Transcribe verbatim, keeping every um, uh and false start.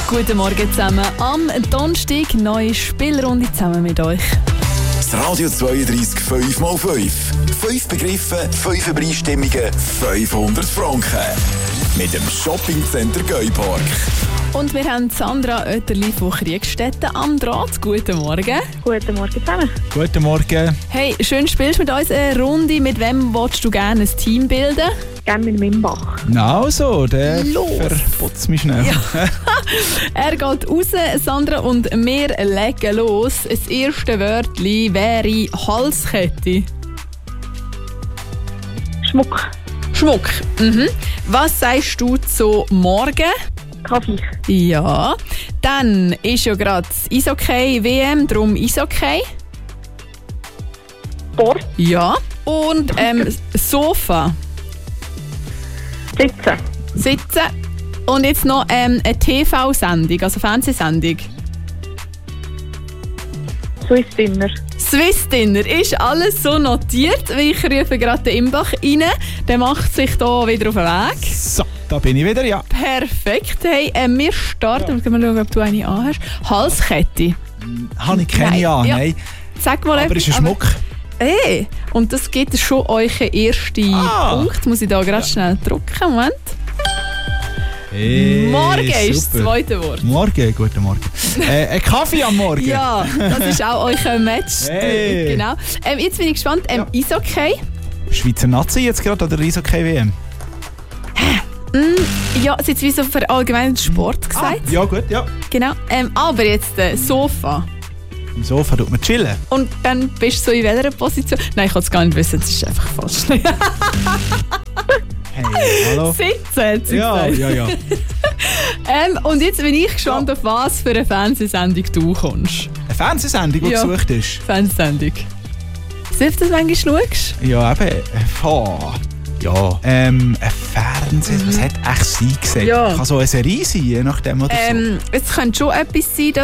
Guten Morgen zusammen. Am Donnerstag neue Spielrunde zusammen mit euch. Das Radio zweiunddreißig fünf mal fünf. Fünf Begriffe, fünf Preisstimmungen, fünfhundert Franken. Mit dem Shoppingcenter Geupark. Und wir haben Sandra Oetterli von Kriegstetten am Draht. Guten Morgen. Guten Morgen zusammen. Guten Morgen. Hey, schön spielst du mit uns eine Runde. Mit wem willst du gerne ein Team bilden? Gerne mit Mimbach. Na also, der Los. verputzt mich schnell. Ja. Er geht raus, Sandra, und wir legen los. Das erste Wörtchen wäre Halskette. Schmuck. Schmuck. Mhm. Was sagst du zu morgen? Kaffee. Ja. Dann ist ja gerade Eishockey-W M, darum Eishockey. Sport. Ja. Und ähm, Sofa. Sitzen. Sitzen. Und jetzt noch ähm, eine T V-Sendung, also Fernsehsendung. Swiss Dinner. Swiss Dinner ist alles so notiert. Ich rufe gerade den Imbach rein. Der macht sich hier wieder auf den Weg. So, da bin ich wieder, ja. Perfekt. Hey, äh, wir starten. Ja. Mal schauen, ob du eine anhast. Halskette. Habe ich keine Nein. an, Ja. nein. Sag mal Aber etwas, ist ein Schmuck. Hey, und das gibt schon euch einen ersten Ah. Punkt. Muss ich da gerade schnell drücken. Moment. Hey, Morgen ist das super. zweite Wort. Morgen, guten Morgen. äh, ein Kaffee am Morgen. Ja, das ist auch euer Match. Hey. Genau. Ähm, jetzt bin ich gespannt. Ähm, Ja. Eishockey. Schweizer Nazi jetzt gerade oder Eishockey-W M? Mm, ja, es ist jetzt wie so für allgemeinen Sport gesagt. Ah, ja, gut, ja. Genau. Ähm, aber jetzt äh, Sofa. Im Sofa tut man chillen. Und dann bist du so in welcher Position? Nein, ich kann es gar nicht wissen, das ist einfach falsch. Hey, hallo. Sitzen, hat sie Ja, gesagt. ja, ja. Ähm, und jetzt bin ich gespannt, auf was für eine Fernsehsendung du kommst. Eine Fernsehsendung, die Ja. gesucht ist. Fernsehsendung. Siehst du das manchmal schaust? Ja, eben. äh, Oh. Ja. Ähm, ein Fernsehen, was hat echt sie gesagt? Ja. Kann so eine Serie sein, je nachdem oder so. Ähm, es könnte schon etwas sein,